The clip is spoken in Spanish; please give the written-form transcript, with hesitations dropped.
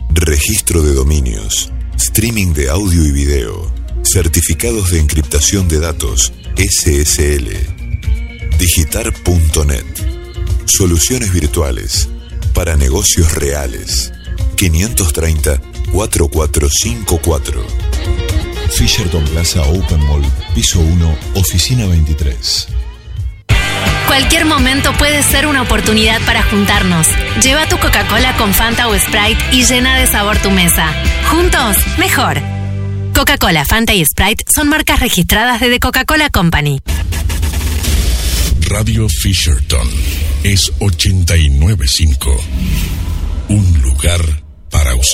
registro de dominios, streaming de audio y video, certificados de encriptación de datos, SSL, digitar.net, soluciones virtuales para negocios reales. 530-4454. Fisherton Plaza Open Mall, piso 1, oficina 23. Cualquier momento puede ser una oportunidad para juntarnos. Lleva tu Coca-Cola con Fanta o Sprite y llena de sabor tu mesa. Juntos, mejor. Coca-Cola, Fanta y Sprite son marcas registradas de The Coca-Cola Company. Radio Fisherton es 89.5. Un lugar para usted.